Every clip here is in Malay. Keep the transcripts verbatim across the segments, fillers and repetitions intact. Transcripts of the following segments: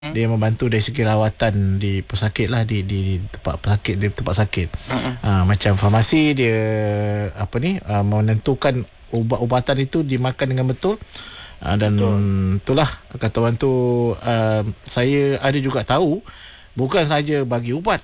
Hmm. Dia membantu dari segi rawatan di pesakit lah, di, di, di tempat pesakit, di tempat sakit. Hmm. Ha, macam farmasi dia apa ni uh, menentukan ubat-ubatan itu dimakan dengan betul. Uh, dan Betul. itulah kata orang tu, uh, saya ada juga tahu bukan saja bagi ubat,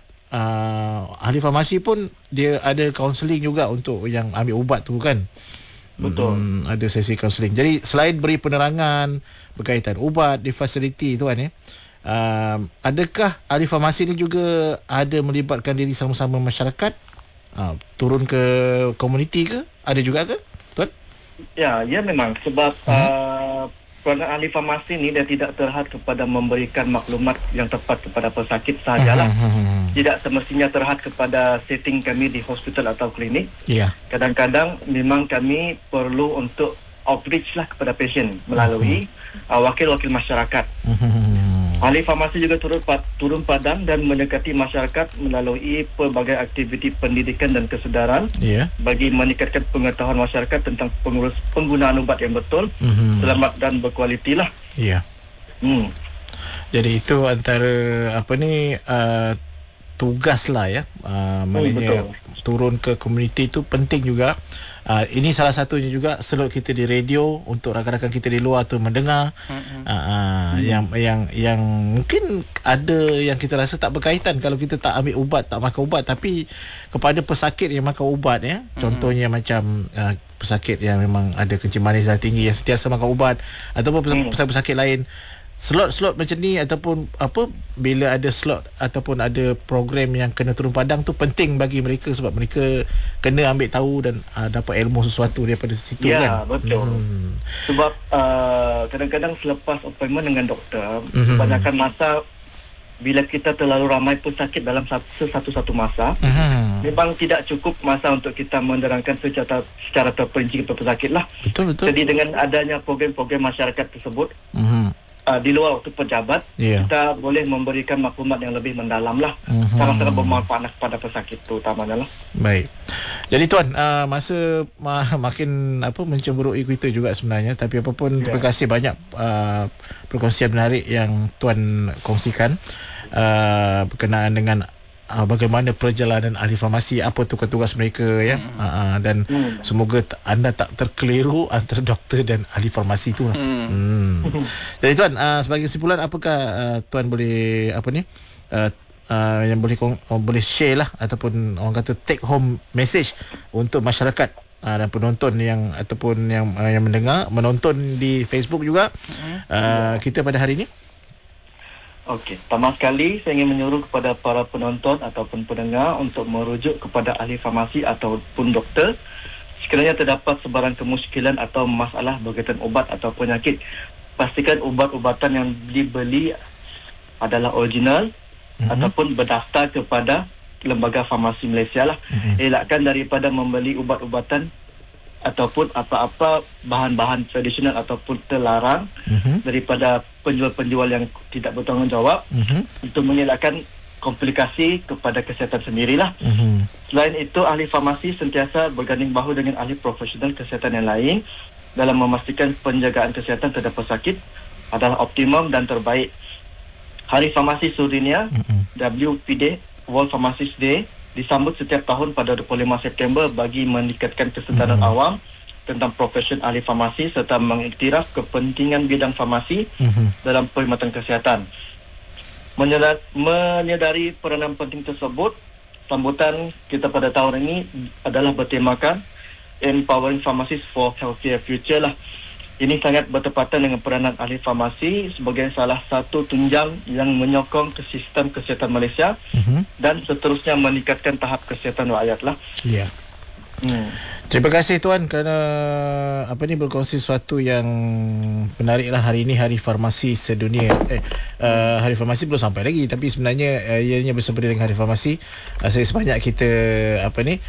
uh, ahli farmasi pun dia ada kaunseling juga untuk yang ambil ubat tu kan. Betul. Hmm, ada sesi kaunseling. Jadi selain beri penerangan berkaitan ubat di fasiliti tu kan ya, uh, adakah ahli farmasi ni juga ada melibatkan diri sama-sama masyarakat, uh, turun ke komuniti ke? Ada juga ke tuan? Ya, ya memang sebab Hmm. uh, peranan ahli farmasi ni dia tidak terhad kepada memberikan maklumat yang tepat kepada pesakit sahajalah. Hmm. Tidak semestinya terhad kepada setting kami di hospital atau klinik. Ya. Kadang-kadang memang kami perlu untuk outreach lah kepada pasien melalui uh, wakil-wakil masyarakat. Hmm. Ahli farmasi juga turun, turun padang dan mendekati masyarakat melalui pelbagai aktiviti pendidikan dan kesedaran Ya. bagi meningkatkan pengetahuan masyarakat tentang pengurus, penggunaan ubat yang betul, Hmm. selamat dan berkualiti lah. Ya. Hmm. Jadi itu antara apa ni uh, tugas lah ya. Uh, maknanya betul. turun ke komuniti itu penting juga. Uh, ini salah satunya juga slot kita di radio untuk rakan-rakan kita di luar tu mendengar. Hmm. Uh, uh, yang yang yang mungkin ada yang kita rasa tak berkaitan kalau kita tak ambil ubat, tak makan ubat, tapi kepada pesakit yang makan ubat ya. Contohnya macam uh, pesakit yang memang ada kencing manis dah tinggi yang sentiasa makan ubat, ataupun Hmm. pesakit-pesakit lain. Slot-slot macam ni ataupun apa, bila ada slot ataupun ada program yang kena turun padang tu penting bagi mereka sebab mereka kena ambil tahu dan uh, dapat ilmu sesuatu daripada situ Ya, kan. betul. Hmm. Sebab uh, kadang-kadang selepas appointment dengan doktor, Mhm. kebanyakan masa bila kita terlalu ramai pesakit dalam satu- satu-satu masa, Hmm. memang tidak cukup masa untuk kita menerangkan secara, secara terperinci kepada pesakit lah. Betul betul. Jadi dengan adanya program-program masyarakat tersebut, Hmm. uh, di luar waktu pejabat, Ya. kita boleh memberikan maklumat yang lebih mendalam lah. Mhm. Sangat-sangat bermanfaat lah kepada pesakit terutamanya lah. Baik. Jadi tuan, uh, masa ma- makin apa mencemburui kita juga sebenarnya, tapi apapun Ya. terima kasih banyak uh, perkongsian menarik yang tuan kongsikan uh, berkenaan dengan uh, bagaimana perjalanan ahli farmasi, apa tugas-tugas mereka ya. Hmm. Uh, uh, dan Hmm. semoga t- anda tak terkeliru antara doktor dan ahli farmasi tu lah. Hmm. Hmm. Jadi tuan, uh, sebagai kesimpulan, apakah uh, tuan boleh apa ni uh, uh, yang boleh kong, uh, boleh share lah ataupun orang kata take home message untuk masyarakat uh, dan penonton yang ataupun yang uh, yang mendengar, menonton di Facebook juga uh, kita pada hari ini? Okey, pertama sekali saya ingin menyuruh kepada para penonton ataupun pendengar untuk merujuk kepada ahli farmasi ataupun doktor sekiranya terdapat sebarang kemusykilan atau masalah berkaitan ubat atau penyakit. Pastikan ubat-ubatan yang dibeli adalah original mm-hmm. ataupun berdaftar kepada Lembaga Farmasi Malaysia lah. Mm-hmm. Elakkan daripada membeli ubat-ubatan ataupun apa-apa bahan-bahan tradisional ataupun terlarang Mm-hmm. daripada penjual-penjual yang tidak bertanggungjawab Mm-hmm. untuk mengelakkan komplikasi kepada kesihatan sendirilah. Mm-hmm. Selain itu, ahli farmasi sentiasa berganding bahu dengan ahli profesional kesihatan yang lain dalam memastikan penjagaan kesihatan terhadap pesakit adalah optimum dan terbaik. Hari Farmasi Sedunia Mm-hmm. W P D World Pharmacist Day disambut setiap tahun pada dua puluh lima September bagi meningkatkan kesedaran Mm-hmm. awam tentang profesion ahli farmasi serta mengiktiraf kepentingan bidang farmasi Mm-hmm. dalam perkhidmatan kesihatan. Menyedar, menyedari peranan penting tersebut, sambutan kita pada tahun ini adalah bertemakan Empowering Pharmacists for Healthier Future lah. Ini sangat bertepatan dengan peranan ahli farmasi sebagai salah satu tunjang yang menyokong ke sistem kesihatan Malaysia Mm-hmm. dan seterusnya meningkatkan tahap kesihatan rakyat lah. Ya. Yeah. Hmm. Terima kasih tuan kerana apa ni berkongsi sesuatu yang menarik lah. Hari ini Hari Farmasi Sedunia. Eh, uh, Hari Farmasi belum sampai lagi, tapi sebenarnya uh, ianya bersempena dengan Hari Farmasi. Uh, saya sebanyak kita apa ni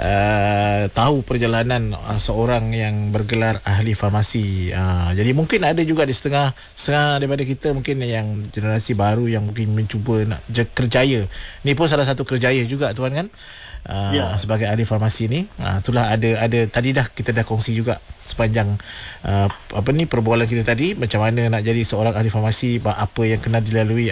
uh, tahu perjalanan uh, seorang yang bergelar ahli farmasi. Uh, jadi mungkin ada juga di setengah setengah daripada kita mungkin yang generasi baru yang mungkin mencuba nak je- kerjaya. Ni pun salah satu kerjaya juga tuan kan. uh, Ya. sebagai ahli farmasi ni. Uh, itulah ada ada tadi dah kita dah kongsi juga sepanjang uh, apa ni perbualan kita tadi, macam mana nak jadi seorang ahli farmasi, apa yang kena dilalui